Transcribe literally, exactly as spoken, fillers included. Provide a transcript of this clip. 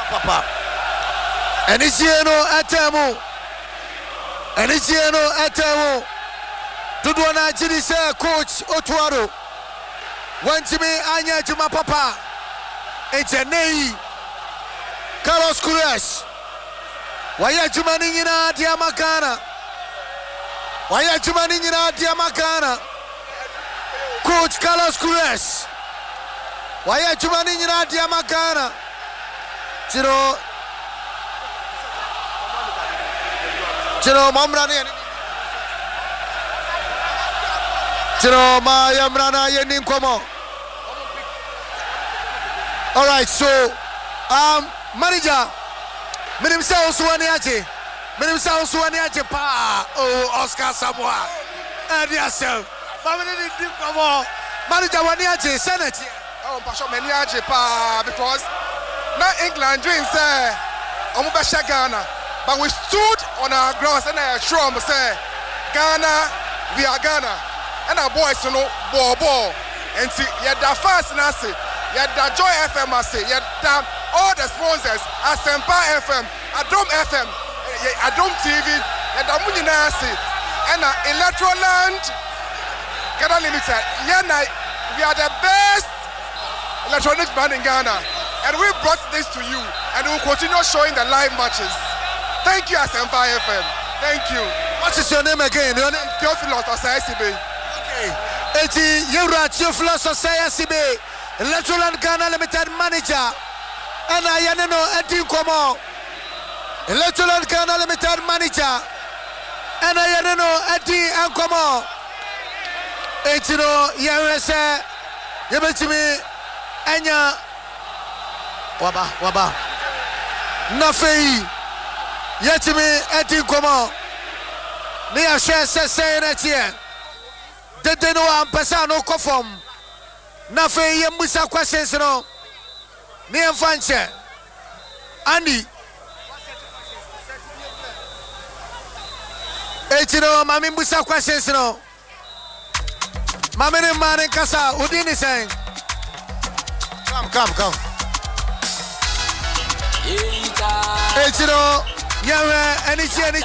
papa Enisieno atemu Enisieno atemu Dudu na jiri se coach Otuaro Wantimi anya juma papa Ejenei Carlos Queiroz Waya juma ni nyina dia makana Waya juma ni nyina dia makana Coach Carlos Queiroz Waya juma ni nyina dia makana Tiro Tiro mamrani Tiro ma yamrana yenin komo. All right, so um manager Minim sa Oswani aje Minim sa Oswani aje pa oh Oscar Samoa and yourself family did come on manager wani aje senate oh passion many aje pa because na England dream say omo be Ghana but we stood on our grounds and I assure them say Ghana we are Ghana and our boys you know ball ball and see yada fast na say yada Joy F M say yada all the sponsors Asempa F M Adom F M Adom T V yada munyina say and Electroland Ghana Limited yana we are the best electronic band in Ghana and we brought this to you and we will continue showing the live matches. Thank you Asempa F M. Thank you. What is your name again? Your name Theophilus Osayesibe. Okay. Eti Yura Theophilus Osayesibe, Electroland Ghana Limited manager. And I know Eti Komo. Electroland Ghana Limited manager. And I know Eti Ankomo. Eti no Yawese Yabetimi Enya Waba Waba Nafei Yetimi Eti Komo. Ni a share say na tie dede no ampesa no kofom na fe ye musa questions no ni enfanche ani etino mami musa questions no mami ni mani kasa udini say come come come etino yawe eni chi eni